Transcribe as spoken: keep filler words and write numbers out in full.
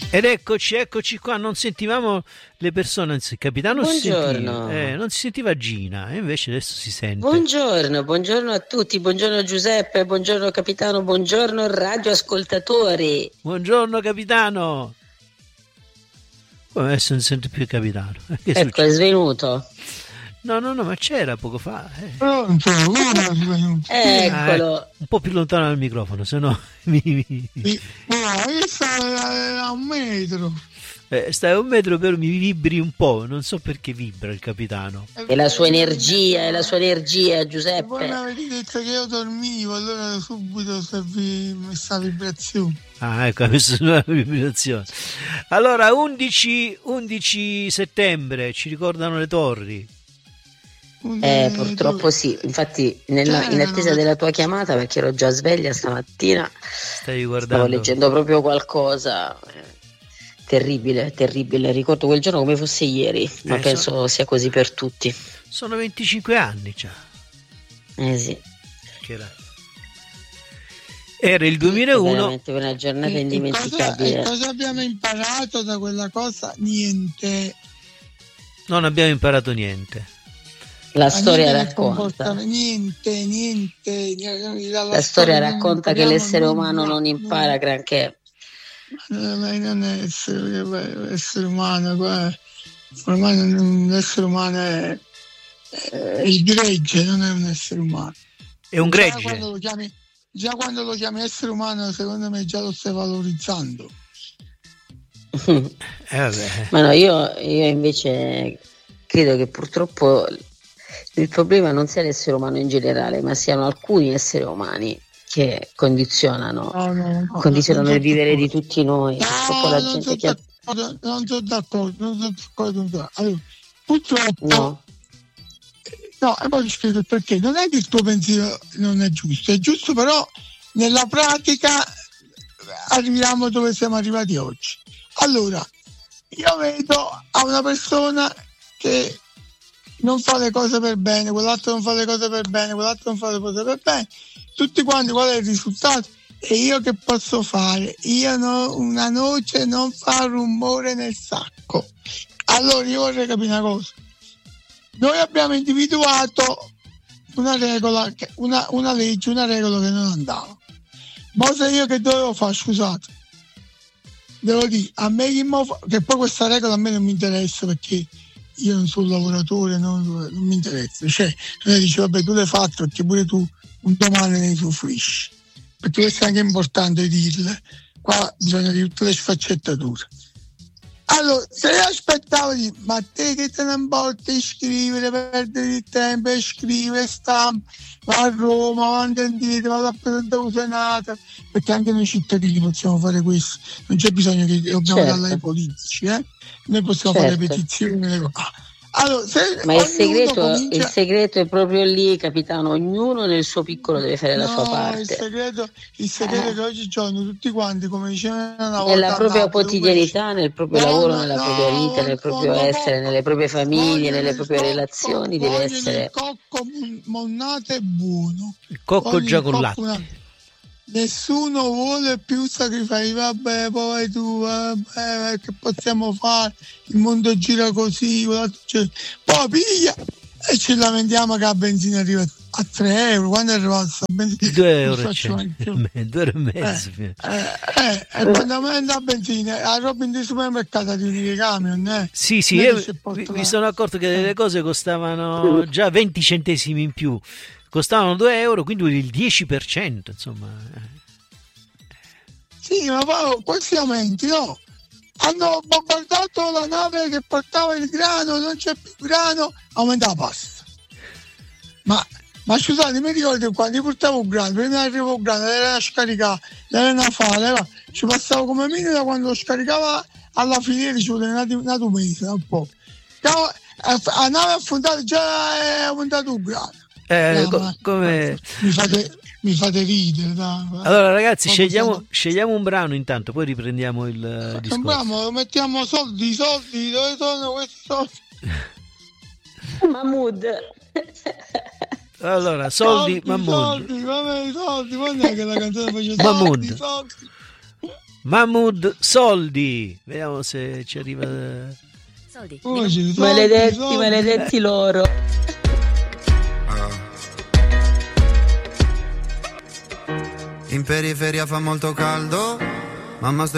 Ed eccoci, eccoci qua, non sentivamo le persone, anzi il capitano si Buongiorno. sentiva, eh, non si sentiva Gina, e invece adesso si sente. Buongiorno, buongiorno a tutti, buongiorno Giuseppe, buongiorno capitano, buongiorno radioascoltatori. Buongiorno capitano. Oh, adesso non sento più il capitano. Che Ecco, succede? è svenuto. No, no, no, ma c'era poco fa. Eh. Pronto, ora è svenuto. Eccolo. Ah, un po' più lontano dal microfono, se no mi, mi- No, io stavo a, a un metro. eh, stai a un metro, però mi vibri un po', non so perché vibra il capitano. È la sua energia, è la sua energia, Poi mi Giuseppe. avete detto che io dormivo, allora subito servì questa vibrazione. Ah, ecco, ha messo una vibrazione. Allora, undici, undici settembre, ci ricordano le torri. Eh, purtroppo sì, infatti nella- in attesa della tua chiamata, perché ero già sveglia stamattina, Stai stavo guardando. leggendo proprio qualcosa. eh, Terribile, terribile. Ricordo quel giorno come fosse ieri, ma Eh, penso sia così per tutti. Sono venticinque anni già. Eh sì, Che era, era il è duemilauno. veramente una giornata E, e cosa, indimenticabile. e cosa abbiamo imparato da quella cosa? Niente. Non abbiamo imparato niente. La Ma storia niente del racconta. comportamento, niente, niente. Dalla La storia non racconta che impariamo l'essere nulla, umano non impara nulla. granché. Ma non è essere, essere umano, guarda. Ormai non- l'essere umano è, è il gregge, non è un essere umano. È un Già gregge. quando lo chiami, già quando lo chiami essere umano, secondo me già lo stai valorizzando. Eh, vabbè. Ma no, io, io invece credo che purtroppo il problema non sia l'essere umano in generale, ma siano alcuni esseri umani che condizionano, No, no, no, condizionano non il sono vivere di d'accordo. tutti noi. Purtroppo No, la non gente sono che ha... d'accordo, non sono d'accordo, non sono d'accordo con te. Allora, purtroppo, No, no, e poi ti spiego il perché. Non è che il tuo pensiero non è giusto, è giusto, però nella pratica arriviamo dove siamo arrivati oggi. Allora, io vedo a una persona che non fa le cose per bene, quell'altro non fa le cose per bene, quell'altro non fa le cose per bene, tutti quanti qual è il risultato? E io che posso fare? Io no, una noce non fa rumore nel sacco. Allora io vorrei capire una cosa. Noi abbiamo individuato una regola, che- una, una legge, una regola che non andava. Ma se io che dovevo fare, scusate, devo dire, a me chi mo fa- che poi questa regola a me non mi interessa perché io non sono un lavoratore, non, non mi interessa. Cioè, tu mi dici, vabbè, tu l'hai fatto perché pure tu un domani ne soffrisci. Perché questo è anche importante dirle. Qua bisogna di tutte le sfaccettature. Allora, se io aspettavo di ma te che te ne importa di scrivere, perdere il tempo e scrivere, stampa, va a Roma, va a indietro, vado a presentare un senato, perché anche noi cittadini possiamo fare questo, non c'è bisogno che dobbiamo certo, darla ai politici, eh? Noi possiamo fare certo. petizioni. le co- ah. Allora, se Ma il ognuno segreto, il comincia... segreto è proprio lì, capitano. Ognuno nel suo piccolo deve fare la sua No, il parte. segreto, il segreto è Eh, che oggigiorno tutti quanti, come dicevano una volta nella a propria Napoli, come dice- quotidianità, nel proprio no, lavoro, no, nella no, propria vita, nel proprio vogliono essere, cocco, nelle proprie famiglie, vogliono nelle il proprie cocco, relazioni, deve vogliono il essere... cocco mon- monnato e buono. Il cocco Vogliono già il con cocco latte. una- Nessuno vuole più sacrificare, vabbè, poi tu, vabbè, che possiamo fare? Il mondo gira così, quell'altro gira- poi piglia e ci lamentiamo che la benzina arriva a tre euro. Quando è arrivata questa benzina? Due Non euro e faccio mai più. cento, due euro e Eh, mezzo. eh, eh, e quando aumenta la benzina, la roba in dei supermercati arriva i camion, eh? Sì, sì, Non è io che si mi, porta mi la- sono accorto che delle eh. cose costavano già venti centesimi in più, costavano due euro, quindi il dieci per cento, insomma. Sì, ma poi questi aumenti, no? Hanno bombardato la nave che portava il grano, non c'è più grano, aumenta la pasta. Ma, ma scusate, mi ricordo che quando io portavo un grano, prima arrivavo un grano, l'era da scaricare, l'era da fare, l'era- ci passavo come minimo da quando lo scaricava alla filiera, ci voleva una un mese, un po'. Stavo- a a nave affondata già è aumentato un grano. Eh, No, co- ma- come... Mi fate, mi fate ridere, dai. Allora ragazzi, Poi scegliamo, possiamo- scegliamo un brano intanto, poi riprendiamo il eh, discorso. Compriamo, mettiamo soldi, soldi, dove sono questi soldi? Mahmood. Allora, soldi, soldi, Mahmood. soldi, vabbè, i soldi, quando è che la canzone faceva Mahmood. soldi, soldi? Mahmood Soldi, vediamo se ci arriva. Soldi. Oh, soldi, maledetti, soldi. maledetti loro. In periferia fa molto caldo, mamma sto